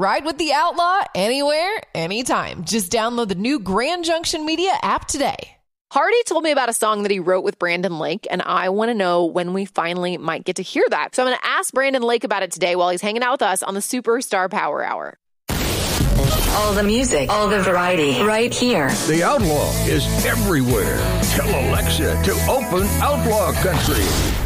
Ride with the Outlaw anywhere, anytime. Just download the new Grand Junction Media app today. Hardy told me about a song that he wrote with Brandon Lake, and I want to know when we finally might get to hear that. So I'm going to ask Brandon Lake about it today while he's hanging out with us on the Superstar Power Hour. All the music, all the variety, right here. The Outlaw is everywhere. Tell Alexa to open Outlaw Country.